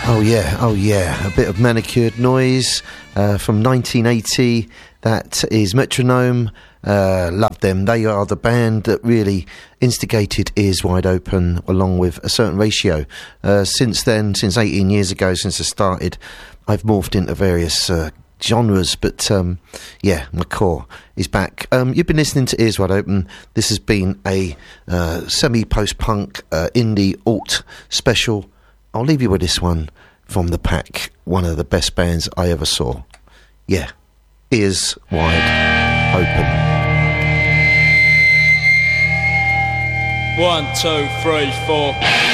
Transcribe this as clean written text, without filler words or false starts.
Oh yeah, a bit of Manicured Noise from 1980. That is Metronome. Love them. They are the band that really instigated Ears Wide Open, along with A Certain Ratio. Since then, since 18 years ago, since I started, I've morphed into various genres, but yeah, my core is back. You've been listening to Ears Wide Open. This has been a semi-post-punk indie alt special. I'll leave you with this one from The Pack, one of the best bands I ever saw. Yeah, Ears Wide Open. 1, 2, 3, 4